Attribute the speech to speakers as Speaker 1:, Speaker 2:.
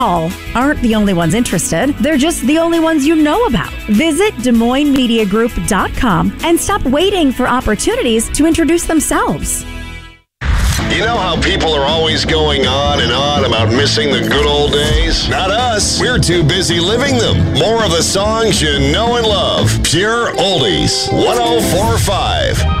Speaker 1: all aren't the only ones interested. They're just the only ones you know about. Visit DesMoinesMediaGroup.com and stop waiting for opportunities to introduce themselves.
Speaker 2: You know how people are always going on and on about missing the good old days? Not us. We're too busy living them. More of the songs you know and love. Pure Oldies. 104.5.